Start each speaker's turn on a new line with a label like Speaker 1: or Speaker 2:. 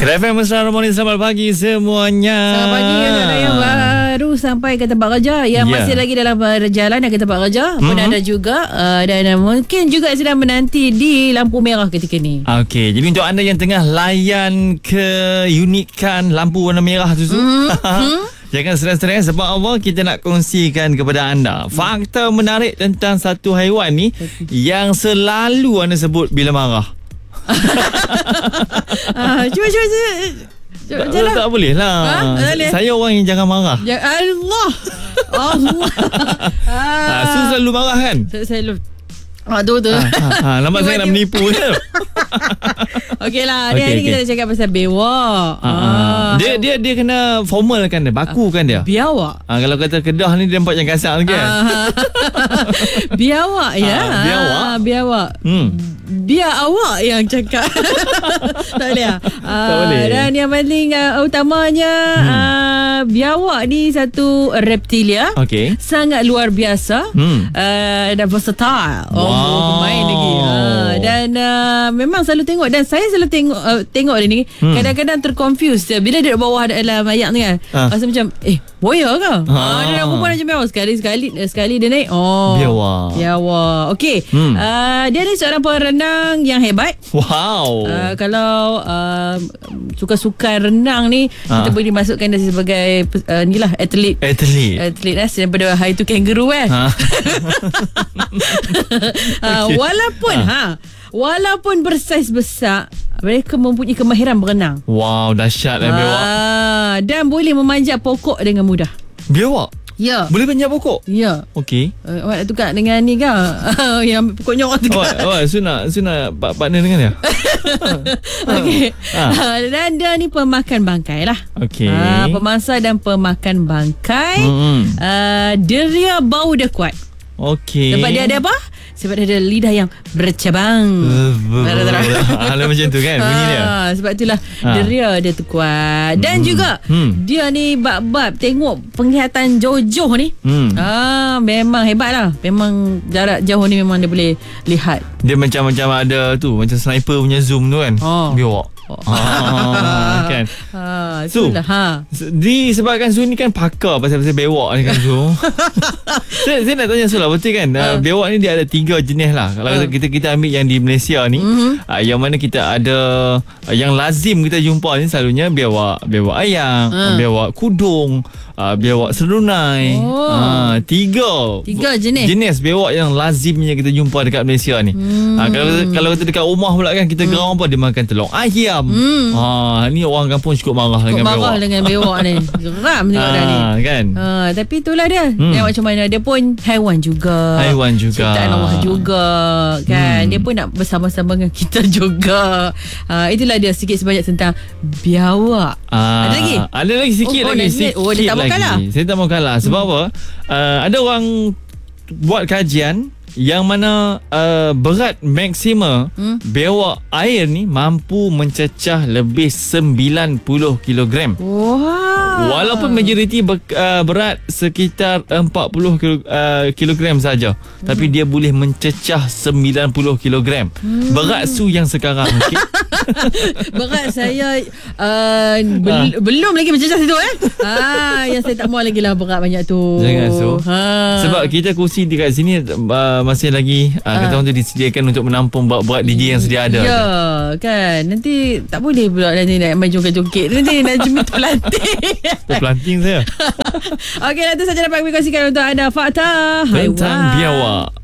Speaker 1: KFM Mesra Romani, selamat pagi semuanya.
Speaker 2: Selamat pagi kepada yang baru sampai ke tempat kerja, yang masih lagi dalam perjalanan ke tempat kerja pun ada juga, dan mungkin juga sedang menanti di lampu merah ketika ni.
Speaker 1: Okey, jadi untuk anda yang tengah layan keunikan lampu warna merah tu, jangan stres-stres sebab apa, kita nak kongsikan kepada anda fakta menarik tentang satu haiwan ni yang selalu anda sebut bila marah.
Speaker 2: Cuba
Speaker 1: tak boleh lah. Saya orang yang jangan marah.
Speaker 2: Ya Allah.
Speaker 1: Su selalu marah kan?
Speaker 2: Selalu. Tu.
Speaker 1: Nampak saya nak menipu je.
Speaker 2: Okey lah, hari ni kita cakap pasal bewak.
Speaker 1: Dia kena formal kan dia, baku kan dia.
Speaker 2: Biawak.
Speaker 1: Kalau kata Kedah ni dia nampak yang kasar kan.
Speaker 2: Biawak ya. Biawak. Biar awak yang cakap. Tak boleh lah.
Speaker 1: Tak boleh.
Speaker 2: Dan yang paling utamanya, biawak ni satu reptilia.
Speaker 1: Okey.
Speaker 2: Sangat luar biasa. Dan versatile. Pemain lagi. Dan memang selalu tengok. Dan saya selalu tengok dia ni. Kadang-kadang terconfuse dia. Bila dia bawah dalam ayat tu kan, rasa macam buaya ke? Dia nak perempuan macam biawak. Sekali dia naik. Biawak. Okey. Dia ni seorang perenang yang hebat.
Speaker 1: Wow.
Speaker 2: Kalau sukan renang ni, kita boleh masukkan dia sebagai ni lah, atlet lah, daripada high to kangaroo walaupun bersaiz besar, mereka mempunyai kemahiran berenang.
Speaker 1: Wow, dahsyat biawak.
Speaker 2: Dan boleh memanjat pokok dengan mudah.
Speaker 1: Biawak?
Speaker 2: Ya.
Speaker 1: Boleh panjat pokok?
Speaker 2: Ya.
Speaker 1: Okey.
Speaker 2: Awak nak tukar dengan ni ke? Yang pokoknya orang tukar.
Speaker 1: Su nak partner dengan dia?
Speaker 2: Okey. Dan dia ni pemakan bangkai lah.
Speaker 1: Okey.
Speaker 2: Pemangsa dan pemakan bangkai. Dia bau dia kuat.
Speaker 1: Okey.
Speaker 2: Sebab dia ada apa? Sebab dia ada lidah yang bercabang.
Speaker 1: Alah macam tu kan bunyi dia.
Speaker 2: Sebab itulah dia tu kuat. Dan juga dia ni bab tengok penglihatan jauh-jauh ni. Memang hebat lah. Memang jarak jauh ni memang dia boleh lihat. Dia
Speaker 1: macam ada tu, macam sniper punya zoom tu kan. Biawak. Kan. Disebabkan Su ni kan pakar pasal bewak ni kan Su. saya nak tanya Su lah, betul kan? Bewak ni dia ada 3 jenis lah. Kalau kita ambil yang di Malaysia ni, yang mana kita ada yang lazim kita jumpa ni selalunya biawak ayam, biawak kudung, biawak serunai. 3 jenis biawak yang lazimnya kita jumpa dekat Malaysia ni. Kalau kita dekat rumah pula kan, kita geram apa, dia makan telur ayam. Ni orang kampung cukup marah dengan bewak
Speaker 2: ni. Geram tengok dah ni
Speaker 1: kan.
Speaker 2: Tapi itulah dia. Macam mana, dia pun haiwan juga. Ciptaan Allah juga kan. Dia pun nak bersama-sama dengan kita juga. Itulah dia sikit sebanyak tentang biawak.
Speaker 1: Ada lagi sikit lagi.
Speaker 2: Dia tak mau kalah.
Speaker 1: Saya tak mau kalah. Sebab apa? Ada orang buat kajian yang mana berat maksima biawak air ni mampu mencecah lebih 90 kilogram. Walaupun majoriti berat sekitar 40 kilogram saja, tapi dia boleh mencecah 90 kilogram. Berat Su yang sekarang. Okay?
Speaker 2: Berat saya belum lagi mencecah situ yang saya tak mau lagi lah berat banyak tu.
Speaker 1: Jangan Su. Sebab kita kursi dekat sini masih lagi kata orang tu disediakan untuk menampung berat DJ yang sedia ada.
Speaker 2: Ya kan. Nanti tak boleh pula nanti nak main joget-joget. Nanti nak terpelanting.
Speaker 1: Terpelanting saya.
Speaker 2: Okey, itu saja dapat kami kongsikan untuk anda fakta
Speaker 1: tentang biawak.